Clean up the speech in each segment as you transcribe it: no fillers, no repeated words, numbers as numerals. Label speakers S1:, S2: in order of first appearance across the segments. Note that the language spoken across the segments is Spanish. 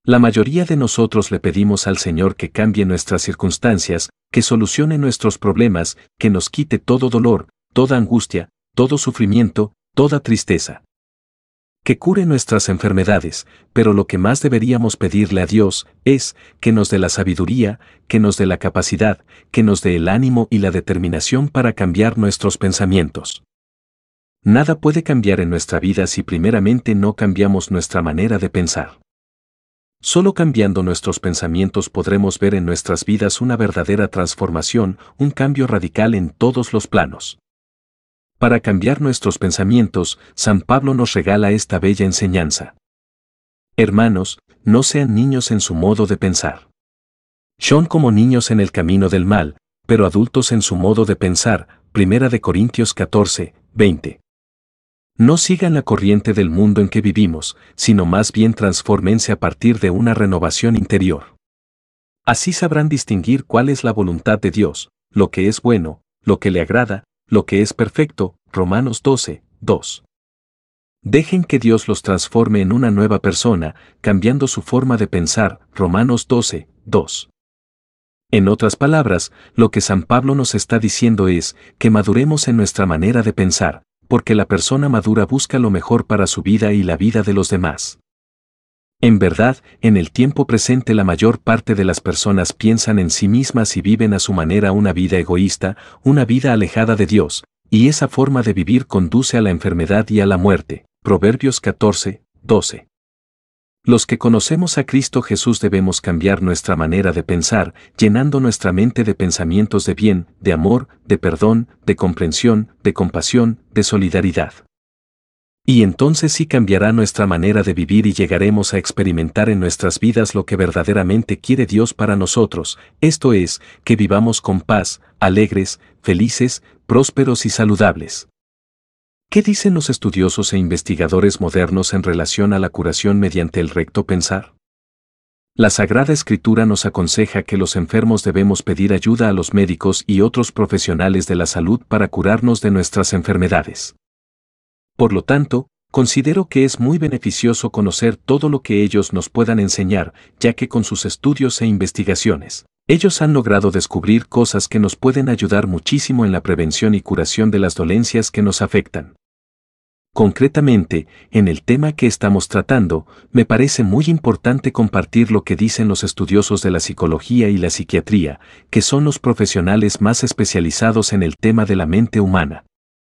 S1: La mayoría de nosotros le pedimos al Señor que cambie nuestras circunstancias, que solucione nuestros problemas, que nos quite todo dolor, toda angustia, todo sufrimiento, toda tristeza. Que cure nuestras enfermedades, pero lo que más deberíamos pedirle a Dios es que nos dé la sabiduría, que nos dé la capacidad, que nos dé el ánimo y la determinación para cambiar nuestros pensamientos. Nada puede cambiar en nuestra vida si primeramente no cambiamos nuestra manera de pensar. Solo cambiando nuestros pensamientos podremos ver en nuestras vidas una verdadera transformación, un cambio radical en todos los planos. Para cambiar nuestros pensamientos, San Pablo nos regala esta bella enseñanza. Hermanos, no sean niños en su modo de pensar. Son como niños en el camino del mal, pero adultos en su modo de pensar. 1 Corintios 14, 20. No sigan la corriente del mundo en que vivimos, sino más bien transfórmense a partir de una renovación interior. Así sabrán distinguir cuál es la voluntad de Dios, lo que es bueno, lo que le agrada, lo que es perfecto. Romanos 12, 2. Dejen que Dios los transforme en una nueva persona, cambiando su forma de pensar. Romanos 12, 2. En otras palabras, lo que San Pablo nos está diciendo es que maduremos en nuestra manera de pensar, porque la persona madura busca lo mejor para su vida y la vida de los demás. En verdad, en el tiempo presente la mayor parte de las personas piensan en sí mismas y viven a su manera una vida egoísta, una vida alejada de Dios, y esa forma de vivir conduce a la enfermedad y a la muerte. Proverbios 14, 12. Los que conocemos a Cristo Jesús debemos cambiar nuestra manera de pensar, llenando nuestra mente de pensamientos de bien, de amor, de perdón, de comprensión, de compasión, de solidaridad. Y entonces sí cambiará nuestra manera de vivir y llegaremos a experimentar en nuestras vidas lo que verdaderamente quiere Dios para nosotros, esto es, que vivamos con paz, alegres, felices, prósperos y saludables. ¿Qué dicen los estudiosos e investigadores modernos en relación a la curación mediante el recto pensar? La Sagrada Escritura nos aconseja que los enfermos debemos pedir ayuda a los médicos y otros profesionales de la salud para curarnos de nuestras enfermedades. Por lo tanto, considero que es muy beneficioso conocer todo lo que ellos nos puedan enseñar, ya que con sus estudios e investigaciones, ellos han logrado descubrir cosas que nos pueden ayudar muchísimo en la prevención y curación de las dolencias que nos afectan. Concretamente, en el tema que estamos tratando, me parece muy importante compartir lo que dicen los estudiosos de la psicología y la psiquiatría, que son los profesionales más especializados en el tema de la mente humana.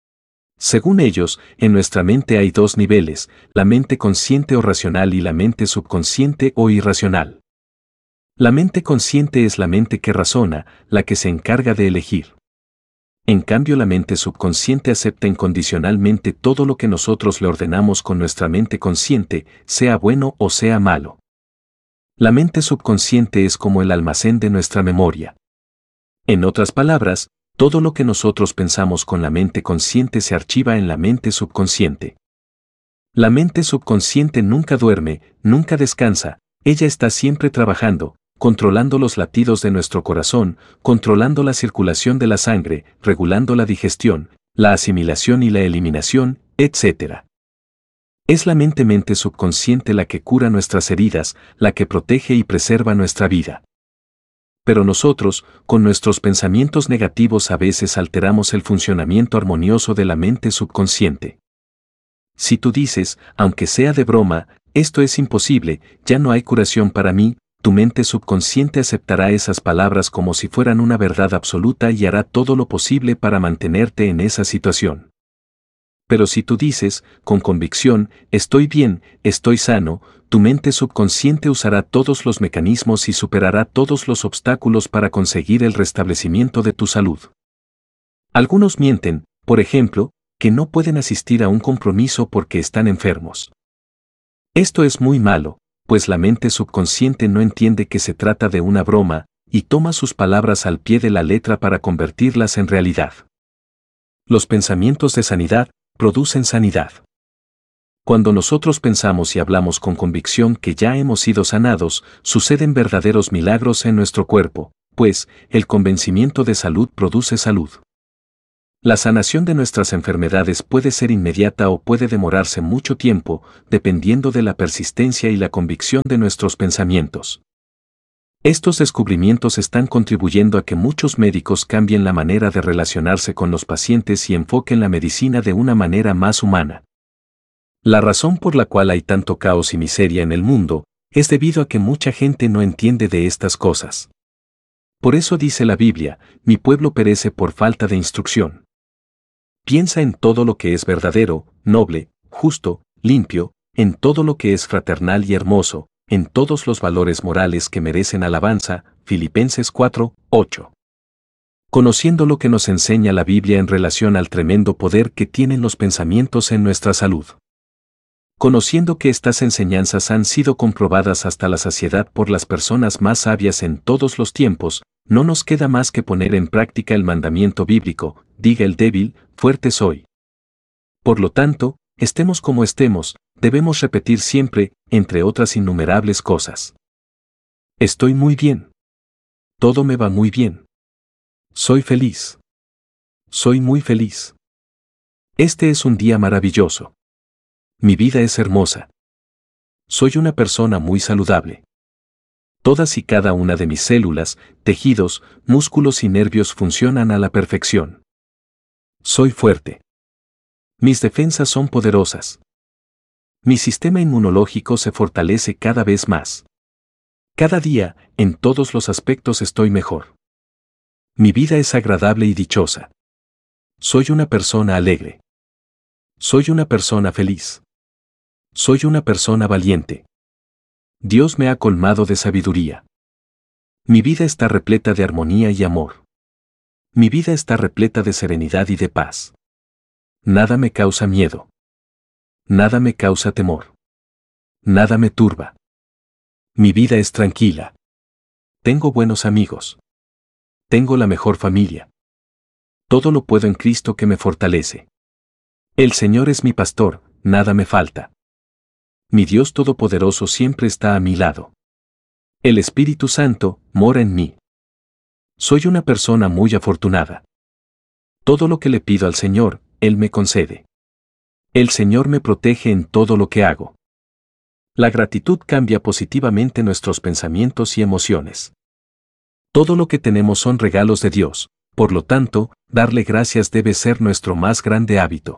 S1: Según ellos, en nuestra mente hay dos niveles, la mente consciente o racional y la mente subconsciente o irracional. La mente consciente es la mente que razona, la que se encarga de elegir. En cambio, la mente subconsciente acepta incondicionalmente todo lo que nosotros le ordenamos con nuestra mente consciente, sea bueno o sea malo. La mente subconsciente es como el almacén de nuestra memoria. En otras palabras, todo lo que nosotros pensamos con la mente consciente se archiva en la mente subconsciente. La mente subconsciente nunca duerme, nunca descansa, ella está siempre trabajando, controlando los latidos de nuestro corazón, controlando la circulación de la sangre, regulando la digestión, la asimilación y la eliminación, etc. Es la mente subconsciente la que cura nuestras heridas, la que protege y preserva nuestra vida. Pero nosotros, con nuestros pensamientos negativos a veces alteramos el funcionamiento armonioso de la mente subconsciente. Si tú dices, aunque sea de broma, esto es imposible, ya no hay curación para mí, tu mente subconsciente aceptará esas palabras como si fueran una verdad absoluta y hará todo lo posible para mantenerte en esa situación. Pero si tú dices, con convicción, estoy bien, estoy sano, tu mente subconsciente usará todos los mecanismos y superará todos los obstáculos para conseguir el restablecimiento de tu salud. Algunos mienten, por ejemplo, que no pueden asistir a un compromiso porque están enfermos. Esto es muy malo, pues la mente subconsciente no entiende que se trata de una broma, y toma sus palabras al pie de la letra para convertirlas en realidad. Los pensamientos de sanidad producen sanidad. Cuando nosotros pensamos y hablamos con convicción que ya hemos sido sanados, suceden verdaderos milagros en nuestro cuerpo, pues el convencimiento de salud produce salud. La sanación de nuestras enfermedades puede ser inmediata o puede demorarse mucho tiempo, dependiendo de la persistencia y la convicción de nuestros pensamientos. Estos descubrimientos están contribuyendo a que muchos médicos cambien la manera de relacionarse con los pacientes y enfoquen la medicina de una manera más humana. La razón por la cual hay tanto caos y miseria en el mundo es debido a que mucha gente no entiende de estas cosas. Por eso dice la Biblia, mi pueblo perece por falta de instrucción. Piensa en todo lo que es verdadero, noble, justo, limpio, en todo lo que es fraternal y hermoso, en todos los valores morales que merecen alabanza, Filipenses 4:8. Conociendo lo que nos enseña la Biblia en relación al tremendo poder que tienen los pensamientos en nuestra salud. Conociendo que estas enseñanzas han sido comprobadas hasta la saciedad por las personas más sabias en todos los tiempos, no nos queda más que poner en práctica el mandamiento bíblico, diga el débil, fuerte soy. Por lo tanto, estemos como estemos, debemos repetir siempre, entre otras innumerables cosas. Estoy muy bien. Todo me va muy bien. Soy feliz. Soy muy feliz. Este es un día maravilloso. Mi vida es hermosa. Soy una persona muy saludable. Todas y cada una de mis células, tejidos, músculos y nervios funcionan a la perfección. Soy fuerte. Mis defensas son poderosas. Mi sistema inmunológico se fortalece cada vez más. Cada día, en todos los aspectos estoy mejor. Mi vida es agradable y dichosa. Soy una persona alegre. Soy una persona feliz. Soy una persona valiente. Dios me ha colmado de sabiduría. Mi vida está repleta de armonía y amor. Mi vida está repleta de serenidad y de paz. Nada me causa miedo. Nada me causa temor. Nada me turba. Mi vida es tranquila. Tengo buenos amigos. Tengo la mejor familia. Todo lo puedo en Cristo que me fortalece. El Señor es mi pastor, nada me falta. Mi Dios Todopoderoso siempre está a mi lado. El Espíritu Santo mora en mí. Soy una persona muy afortunada. Todo lo que le pido al Señor, Él me concede. El Señor me protege en todo lo que hago. La gratitud cambia positivamente nuestros pensamientos y emociones. Todo lo que tenemos son regalos de Dios, por lo tanto, darle gracias debe ser nuestro más grande hábito.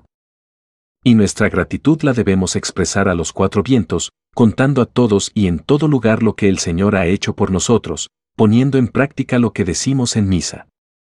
S1: Y nuestra gratitud la debemos expresar a los cuatro vientos, contando a todos y en todo lugar lo que el Señor ha hecho por nosotros, poniendo en práctica lo que decimos en misa.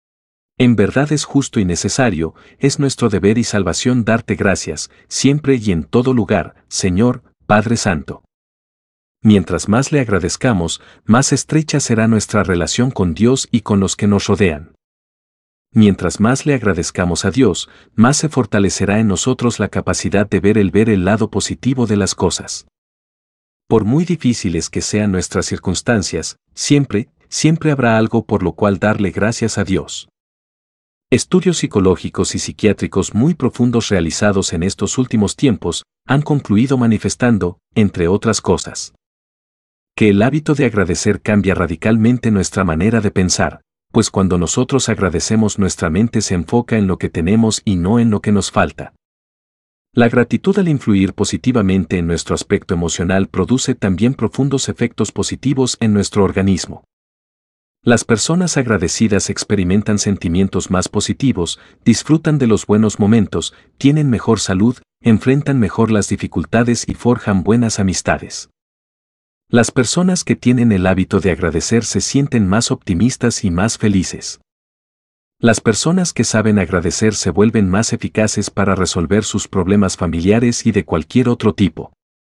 S1: En verdad es justo y necesario, es nuestro deber y salvación darte gracias, siempre y en todo lugar, Señor, Padre Santo. Mientras más le agradezcamos, más estrecha será nuestra relación con Dios y con los que nos rodean. Mientras más le agradezcamos a Dios, más se fortalecerá en nosotros la capacidad de ver el lado positivo de las cosas. Por muy difíciles que sean nuestras circunstancias, siempre habrá algo por lo cual darle gracias a Dios. Estudios psicológicos y psiquiátricos muy profundos realizados en estos últimos tiempos han concluido manifestando, entre otras cosas, que el hábito de agradecer cambia radicalmente nuestra manera de pensar, pues cuando nosotros agradecemos nuestra mente se enfoca en lo que tenemos y no en lo que nos falta. La gratitud al influir positivamente en nuestro aspecto emocional produce también profundos efectos positivos en nuestro organismo. Las personas agradecidas experimentan sentimientos más positivos, disfrutan de los buenos momentos, tienen mejor salud, enfrentan mejor las dificultades y forjan buenas amistades. Las personas que tienen el hábito de agradecer se sienten más optimistas y más felices. Las personas que saben agradecer se vuelven más eficaces para resolver sus problemas familiares y de cualquier otro tipo.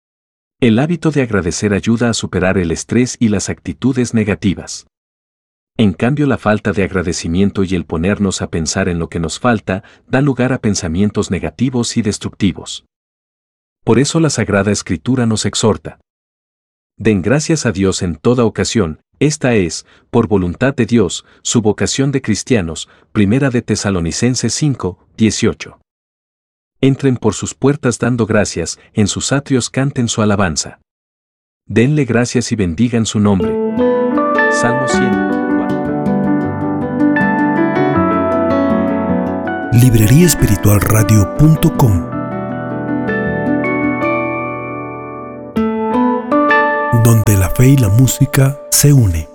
S1: El hábito de agradecer ayuda a superar el estrés y las actitudes negativas. En cambio, la falta de agradecimiento y el ponernos a pensar en lo que nos falta da lugar a pensamientos negativos y destructivos. Por eso la Sagrada Escritura nos exhorta: den gracias a Dios en toda ocasión, esta es, por voluntad de Dios, su vocación de cristianos, 1 de Tesalonicenses 5:18. Entren por sus puertas dando gracias, en sus atrios canten su alabanza. Denle gracias y bendigan su nombre. Salmo 100.
S2: libreriaespiritualradio.com, donde la fe y la música se unen.